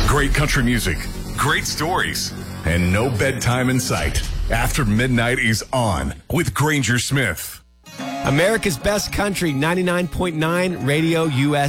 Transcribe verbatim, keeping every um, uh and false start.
Great country music, great stories, and no bedtime in sight. After Midnight is on with Granger Smith. America's Best Country, ninety-nine point nine Radio U S